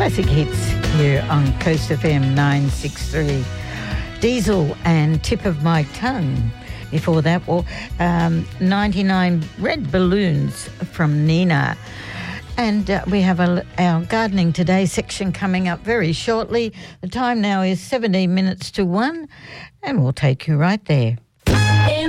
classic hits here on Coast FM 963. Diesel and Tip of My Tongue. Before that, 99 Red Balloons from Nina. And we have our Gardening Today section coming up very shortly. The time now is 17 minutes to 1, and we'll take you right there.